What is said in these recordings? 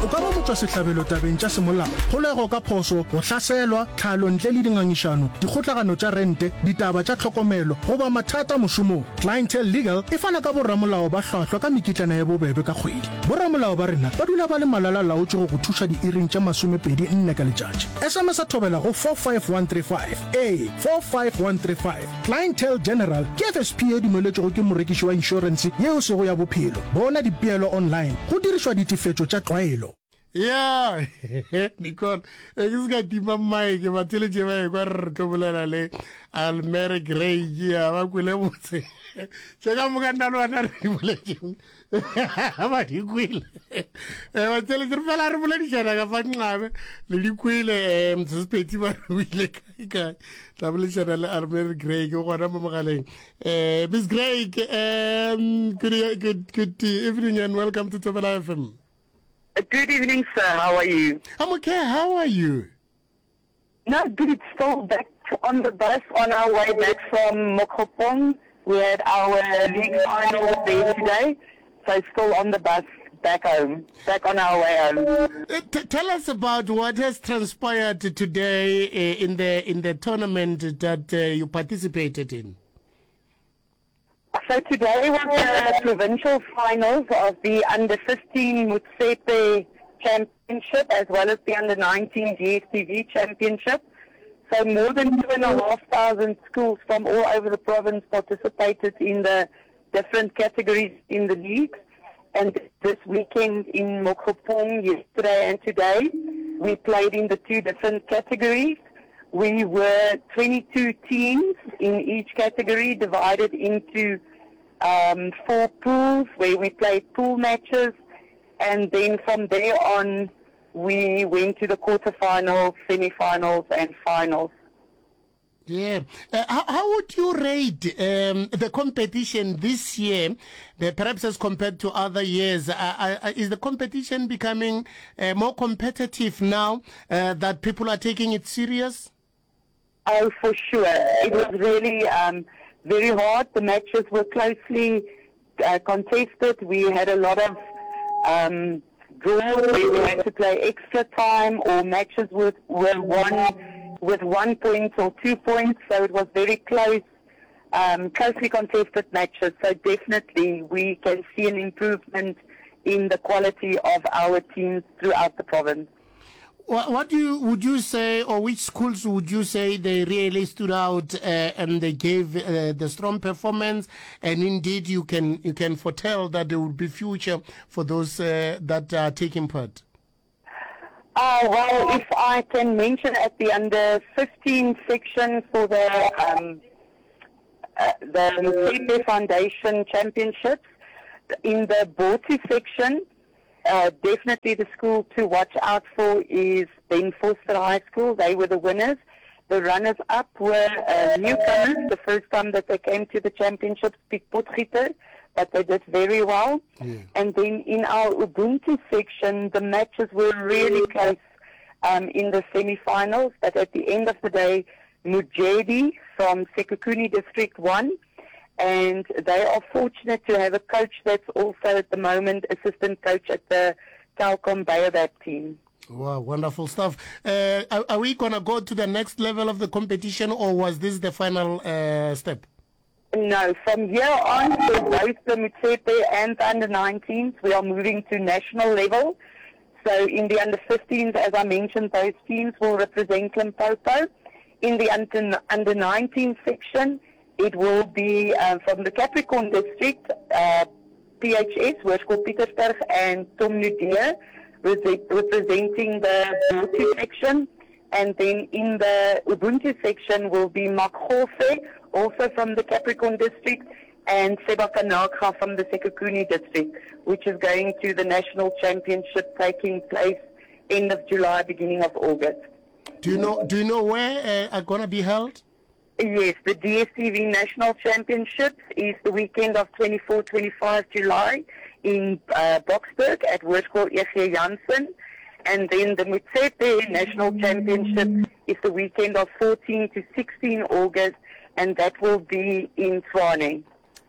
O ka ba motswa sehlabelo tabeng tša semolao, kgolego ka phoso, go hlaselwa, tlhalo ntle le dingangišano, dikgotlagano tša rente, ditaba tša tlhokomelo, goba mathata mošomong. Clientele Legal e fana ka borramolao ba hlwahlwa ka mekitlana ya bobebe ka kgwedi. Borramolao ba rena ba dula ba le malala-laotše go go thuša diiring tša 24 ka letšatši. SMS a thobela go 45135 45135. Clientele General ke FSP e dumeletšego ke morekiši wa inšorense yeo sego ya bophelo. Bona dipeelo online go dirišwa ditifetšo tša tlwaelo. Yeah, Nicole, ke se ka tima mike ba tšeletše ba ekwa re tlo bolela le Almere Gray ya ba kwele botse tše ka moka nna le wana re di boletšeng ba di kwele ba tšeletše re fela re boledišana ka fa nxabe le di kwele mosesepedi ba re wile kae tla boledišana le Almere Gray ke gona mo mogaleng. Miss Gray, good evening and welcome to Thobela FM. Good evening, sir. How are you? I'm okay. How are you? No, good. Still back on the bus on our way back from Mokopong. We had our league final there today, so still on the bus back home, back on our way home. Tell us about what has transpired today in the tournament that you participated in. So today was the provincial finals of the Under-15 Motsepe Championship as well as the Under-19 DSTV Championship. So more than 2,500 schools from all over the province participated in the different categories in the leagues. And this weekend in Mokopong, yesterday and today, we played in the two different categories. We were 22 teams in each category, divided into 4 pools where we played pool matches, and then from there on we went to the quarterfinals, semi-finals and finals. Yeah. How would you rate the competition this year, perhaps as compared to other years? Is the competition becoming more competitive now that people are taking it serious? Oh, for sure. It was really very hard. The matches were closely contested. We had a lot of draws where we had to play extra time, or matches were won with 1 point or 2 points. So it was very close, closely contested matches. So definitely we can see an improvement in the quality of our teams throughout the province. What would you say, or which schools would you say they really stood out and they gave the strong performance, and indeed you can foretell that there will be future for those that are taking part? Well, if I can mention at the Under-15 section for the Motsepe Foundation Championships, in the Boti section, definitely the school to watch out for is Ben Foster High School. They were the winners. The runners-up were newcomers, the first time that they came to the championships, Piet Potgieter, but they did very well. Yeah. And then in our Ubuntu section, the matches were really close in the semi-finals, but at the end of the day, Mujedi from Sekhukhune District won. And they are fortunate to have a coach that's also at the moment assistant coach at the Telkom Baobab team. Wow, wonderful stuff. Are we going to go to the next level of the competition, or was this the final step? No, from here on, for both the Motsepe and the Under-19s, we are moving to national level. So in the Under-15s, as I mentioned, those teams will represent Limpopo. In the Under-19 section, it will be from the Capricorn District, PHS, Hoërskool Pietersburg, and Tom Nudier, representing the Boti section. And then in the Ubuntu section will be Makgofe, also from the Capricorn District, and Sebakanakha from the Sekhukhune District, which is going to the National Championship taking place end of July, beginning of August. Do you know where are going to be held? Yes, the DSTV National Championships is the weekend of 24-25 July in Boksburg at Hoërskool E.G. Jansen. And then the Motsepe National Championship is the weekend of 14 to 16 August, and that will be in Tshwane.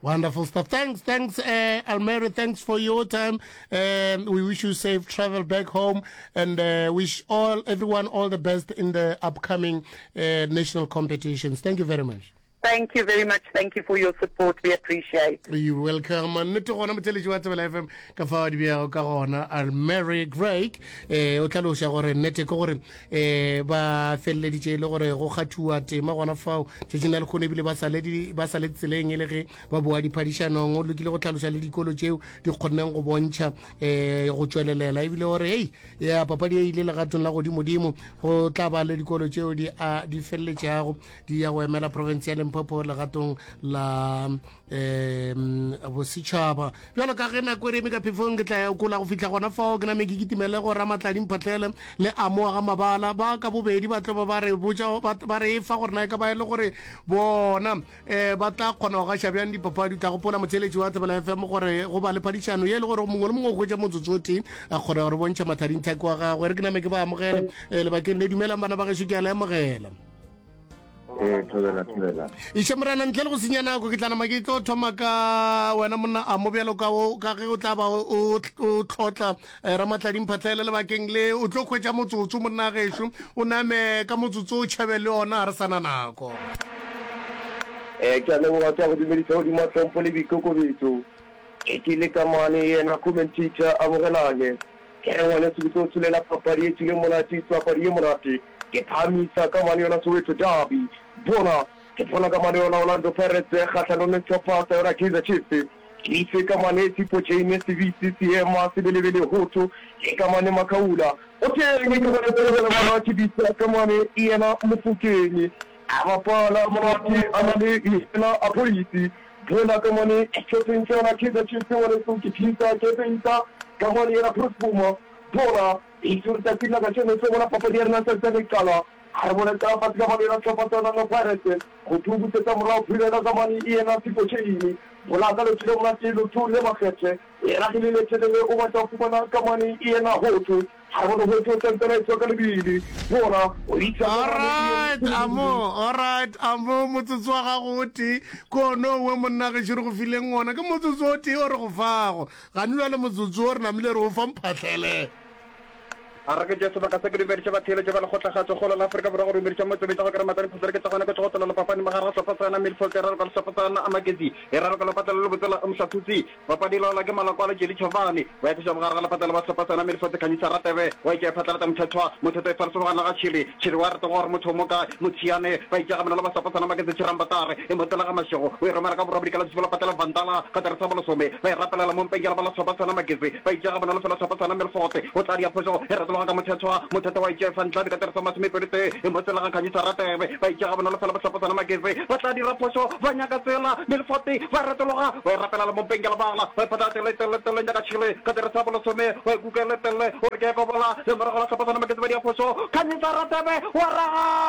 Wonderful stuff. Thanks, Almeri. Thanks for your time. We wish you safe travel back home, and wish everyone all the best in the upcoming national competitions. Thank you very much. Thank you very much. Thank you for your support. We appreciate. You're welcome. Nete gona motheledi wa Tsebela FM ka fa di bia ka gona Almeri Craig o tlhalosha gore nete ko gore ba felleditse le gore go gathuwa tema gona fao tshetsena le khone bile ba sale tseleng e le ge ba boa diphadišanong o lokile go tlhalosha le dikolo tseo di kgonneng go bontšha go tswelelela ebile gore hey ya papadi e ile le gatong la godimo go tla ba le dikolo tseo di felletšago di ya go emela province ya Limpopo legatong la bosetšhaba bjalo ka ge nako ere ka phefong ke tla kola go fitlha gona fao ke name ke kitimele go Ramatladi Mphatlele le Amo ga Mabala ba ka bobedi ba tlo ba re botsa ba re fa gore na ka ba ile gore bona ba tla kgona go gasha bjang dipapadi tla go pola motheletši wa Tsebela FM gore go ba le phadišano ye le gore mongwe le mongwe go ja motsotso teng a kgona gore bontšha mathading thako wa gagwe re ke name ke ba amogele lebakeng le dumelang bana ba gešo ke a le amogela Ishamrana ntle le go senya nako ke tlana ke tlo thoma ka wena monna a mo bjalo ka ge o tla ba o tlotla Ramatladi Mphatlele le bakeng le o tlo khwetša motsotso monna gešo o name ka motsotso o tšhabele ona a re sana nako ke a leboga tša go dumedisa godimo a tlhompho le boikokobetso ke le ka mane yena commentator amogelane ke re ngwane se tlo tsholela papadi e tsile monate papadi e monate ke phamisa ka mane yona Soweto Derby bona ke bona ka mane yona Orlando Pirates kgatlhanong le Ntšhwafatsa yona Kaizer Chiefs ke itse ka mane Sipho-Jane CVC Sebelebele Hotho ke ka mane Makaula o teng ke bona tsela ba ke bitsa ka mane yena Mofokeng abapala monate amane yena a polisi bona ka mane Chiefs yona Kaizer Chiefs wona so ke phisa ke penta ka mane yena Prospuma bona isurta pila ka tsene se bona papadi ya rena tsa le kala a bona ka fa ka mane Ntšhwafatsa na Pirates go thubutsa morao phila ka mane yena Sipho-Jane bona ka le tsile mona tsilo tsule makgethe era ke le tsele o batla go bona ka mane yena Hotho a bona go tsentse ka lebidi bona o itsa all right amo motsotso wa gago o te kono we monna ge shire go fileng ona ke motsotso o te o re go fago ga nna le motsotso o re namile re o fa Mphatlele arake je sebaka se ke di beritse bathele je ba le kgotlagatso go la Afrika borwa go rumeritsa mo tsebetsa go kera matane phutse ke tsagana ke tsogotela le papadi magara Sefatsana Midfield era ka Sefatsana Amagezi era ka le patela le botsela Mshatutsi papadi la ke malakwa le Jeli Chavani wa ya tshaba gara la patela ba Sefatsana Midfield Khanyisa Ratebe wa ke patela ta Mthethwa mothetho e farso ga la ga Chile wa re gore motho mo ka motsiane ba itse ga mena le ba Sefatsana Amagezi Chirambatare e motela ga mashego o re mara ka borwa ka la tsela patela Vandala ka tsa sa bolosome ba e rapela la Mompengela ba la Sefatsana Amagezi ba itse ga mena le Sefatsana Midfield o tla dia phoso ka mothetho wa Jeff Ntlabi ka teresa masime perete e motsela ga Khanyisa Ratebe ba itse ga bona le fela ba Sefatsana Amagezi ba tla dira phoso ba nyaka tsela Milfoti ba ratologa ba rapela la Mompengela bala ba patela tele ka Chile ka teresa bolosome ba kukele tele o ke go bola le mara ga Sefatsana Amagezi ba dia phoso Khanyisa Ratebe wa ra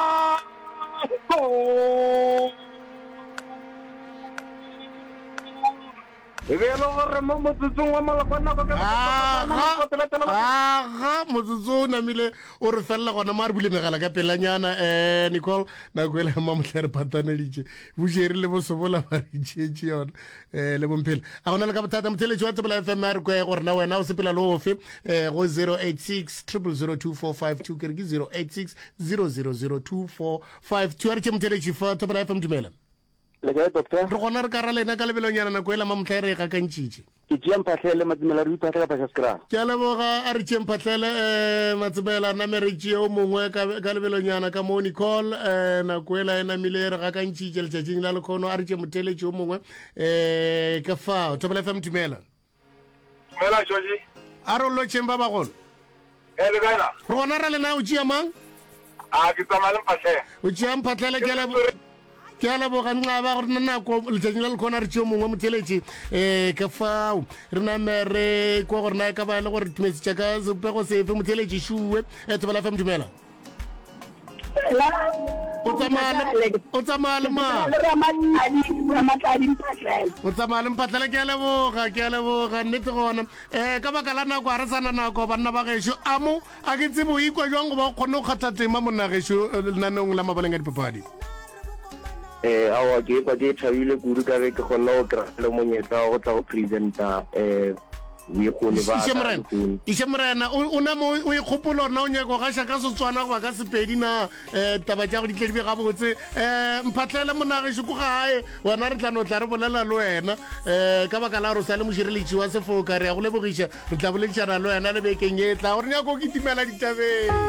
motsotso o namile o re felela gona ma re bule megala ka pelanyana Nicole nako ele ma motlha re phataneditše bošere le bosobola ba re tšeetše yona le bomphele a gona le ka bothata motheletši wa Tsebela FM a re kwe gorena wena o sepela le ofe go 086 0002452 kere ke 086 0002452 a re tše motheletši fa Tsebela FM dumela le ga doctor re gona re ka ra lena ka lebelonyana nako ela mamotla e re ka kantšitše ke tšea Mphatlele Matsebela re iphatlha ka skra ke a leboga a re tšee Mphatlele Matsebela name re tšee o mongwe ka lebelonyana ka mo Nicole nako ela e namile re ga kantšitše letšatšing la lekgono a re tšee motheletši o mongwe ka fao Tsebela FM dumela mela Joji a re o lotšeng ba bagolo le gaena re gona ra lena o tšea mang a ke tsamaya le Mphatlele o tšea Mphatlele ke a leboga nxa ba gore nako letšatšing la lekgona re tšeo mongwe motheletši ka fao re name re kwa gore na ka ba le gore tumesitša ka sepego sefe motheletši šuwe Tsebela FM dumela o tsamaya le ma o tsamaya le Mphatlele ke a leboga nnete gona ka baka la nako a re sana nako banna ba gešo amo a ke tsebo ikwa jwang go ba kgonne go kgatha tema monna gešo lenaneong la mabaleng a dipapadi awa ke kwa ke thabile kudu ka re ke gonna go kry-a le monyetla wa go tla go presenta Ishe Morena o na mo o ikgopolo na o nyako ga sha ka Setswana go ba ka Sepedi na taba tša go di tledi ga botse mphatlele monagešo ko gae wona re tla no tla re bolela le wena ka baka la ro sa le mošireletši wa sefoka re ya go lebogiša re tla boledišana le wena le bekeng e tla gore nyako ke timela ditabeng